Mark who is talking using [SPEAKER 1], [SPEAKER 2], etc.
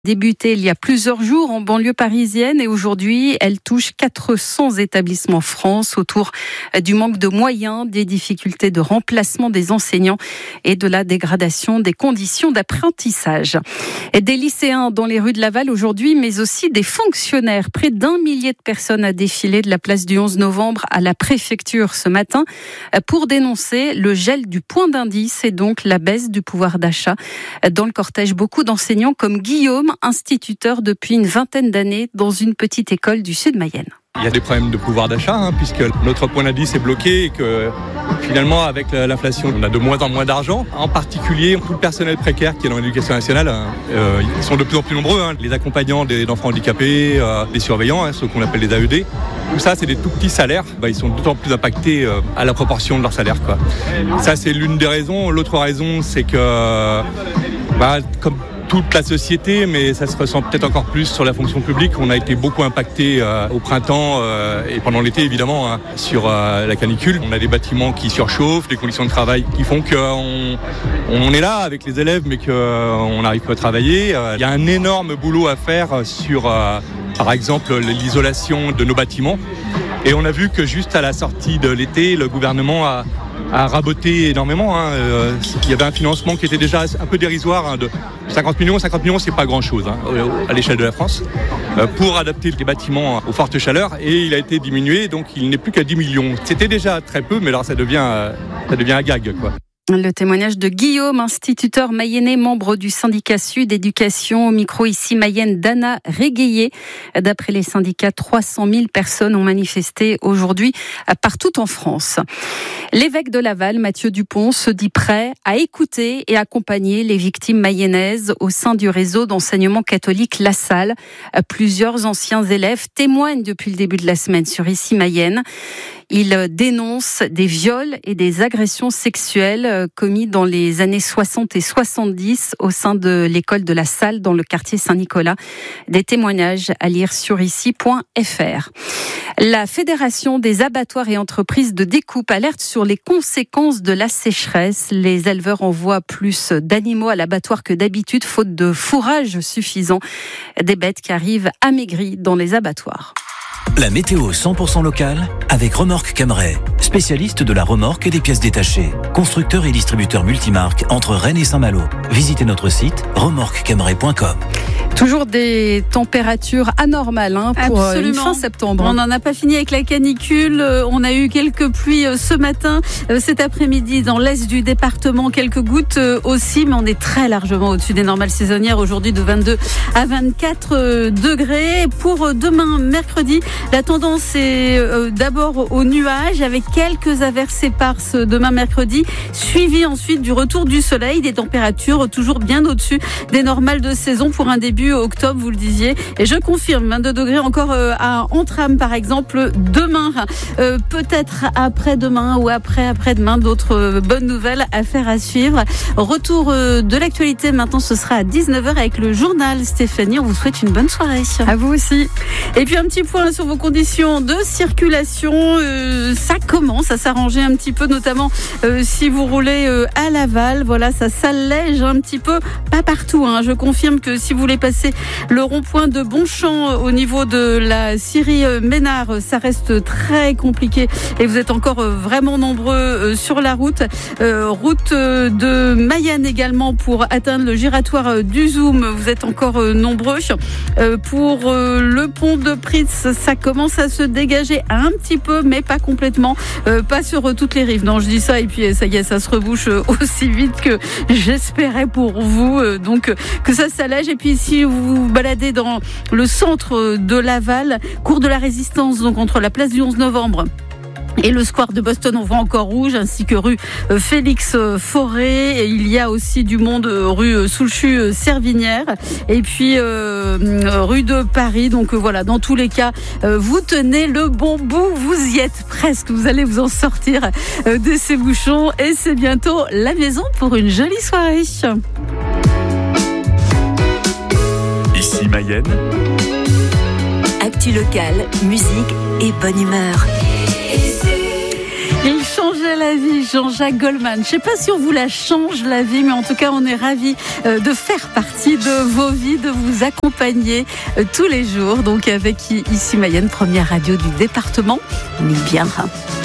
[SPEAKER 1] Débutée il y a plusieurs jours en banlieue parisienne et aujourd'hui, elle touche 400 établissements en France autour du manque de moyens, des difficultés de remplacement des enseignants et de la dégradation des conditions d'apprentissage. Et des lycéens dans les rues de Laval aujourd'hui, mais aussi des fonctionnaires. Près d'1 millier de personnes a défilé de la place du 11 novembre à la préfecture ce matin pour dénoncer le gel du point d'indice et donc la baisse du pouvoir d'achat. Dans le cortège, beaucoup d'enseignants comme Guillaume, instituteur depuis une vingtaine d'années dans une petite école du Sud-Mayenne.
[SPEAKER 2] Il y a des problèmes de pouvoir d'achat puisque notre point d'indice est bloqué et que finalement avec l'inflation on a de moins en moins d'argent. En particulier tout le personnel précaire qui est dans l'éducation nationale, ils sont de plus en plus nombreux. Les accompagnants d'enfants handicapés, les surveillants, ceux qu'on appelle les AED. Tout ça c'est des tout petits salaires, ils sont d'autant plus impactés à la proportion de leur salaire. Ça c'est l'une des raisons. L'autre raison c'est que comme toute la société, mais ça se ressent peut-être encore plus sur la fonction publique. On a été beaucoup impacté au printemps et pendant l'été évidemment sur la canicule. On a des bâtiments qui surchauffent, des conditions de travail qui font qu'on est là avec les élèves mais qu'on n'arrive pas à travailler. Il y a un énorme boulot à faire sur par exemple l'isolation de nos bâtiments. Et on a vu que juste à la sortie de l'été, le gouvernement a raboté énormément. Il y avait un financement qui était déjà un peu dérisoire de 50 millions. 50 millions, c'est pas grand-chose à l'échelle de la France pour adapter les bâtiments aux fortes chaleurs. Et il a été diminué, donc il n'est plus qu'à 10 millions. C'était déjà très peu, mais alors ça devient un gag, quoi.
[SPEAKER 1] Le témoignage de Guillaume, instituteur mayennais, membre du syndicat Sud Éducation. Au micro ici, Mayenne, d'Anna Régueillé. D'après les syndicats, 300 000 personnes ont manifesté aujourd'hui partout en France. L'évêque de Laval, Mathieu Dupont, se dit prêt à écouter et accompagner les victimes mayennaises au sein du réseau d'enseignement catholique La Salle. Plusieurs anciens élèves témoignent depuis le début de la semaine sur ici Mayenne. Il dénonce des viols et des agressions sexuelles commis dans les années 60 et 70 au sein de l'école de La Salle dans le quartier Saint-Nicolas. Des témoignages à lire sur ici.fr. La Fédération des abattoirs et entreprises de découpe alerte sur les conséquences de la sécheresse. Les éleveurs envoient plus d'animaux à l'abattoir que d'habitude, faute de fourrage suffisant. Des bêtes qui arrivent amaigries dans les abattoirs.
[SPEAKER 3] La météo 100% locale avec Remorque Cameret, spécialiste de la remorque et des pièces détachées. Constructeur et distributeur multimarque entre Rennes et Saint-Malo. Visitez notre site remorquecameret.com.
[SPEAKER 1] Toujours des températures anormales pour une fin septembre.
[SPEAKER 4] On n'en a pas fini avec la canicule. On a eu quelques pluies ce matin, cet après-midi dans l'est du département. Quelques gouttes aussi, mais on est très largement au-dessus des normales saisonnières. Aujourd'hui de 22 à 24 degrés. Pour demain, mercredi, la tendance est d'abord au nuage avec quelques averses éparses demain mercredi, suivi ensuite du retour du soleil, des températures toujours bien au-dessus des normales de saison pour un début octobre, vous le disiez. Et je confirme, 22 degrés encore à Entrammes par exemple demain, peut-être après-demain ou après-demain, d'autres bonnes nouvelles à faire à suivre. Retour de l'actualité maintenant, ce sera à 19h avec le journal. Stéphanie, on vous souhaite une bonne soirée.
[SPEAKER 1] À vous aussi.
[SPEAKER 4] Et puis un petit point sur vos conditions de circulation. Ça commence à s'arranger un petit peu, notamment si vous roulez à Laval. Voilà, ça s'allège un petit peu, pas partout. Je confirme que si vous voulez passer le rond-point de Bonchamp au niveau de la Syrie Ménard, ça reste très compliqué et vous êtes encore vraiment nombreux sur la route. Route de Mayenne également pour atteindre le giratoire du Zoom, vous êtes encore nombreux. Pour le pont de Pritz, ça commence à se dégager un petit peu, mais pas complètement, pas sur toutes les rives. Non, je dis ça et puis ça y est, ça se rebouche aussi vite que j'espérais pour vous. Donc que ça s'allège. Et puis si vous vous baladez dans le centre de Laval, cours de la Résistance, donc entre la place du 11 novembre et le square de Boston, on voit encore rouge, ainsi que rue Félix Fauré. Et il y a aussi du monde rue Soulchu-Servinière et puis rue de Paris. Donc voilà, dans tous les cas, vous tenez le bon bout, vous y êtes presque, vous allez vous en sortir de ces bouchons et c'est bientôt la maison pour une jolie soirée.
[SPEAKER 5] Ici Mayenne.
[SPEAKER 6] Actu locale, musique et bonne humeur.
[SPEAKER 4] Il changeait la vie, Jean-Jacques Goldman. Je ne sais pas si on vous la change la vie, mais en tout cas, on est ravis de faire partie de vos vies, de vous accompagner tous les jours. Donc avec Ici Mayenne, première radio du département. On est bien.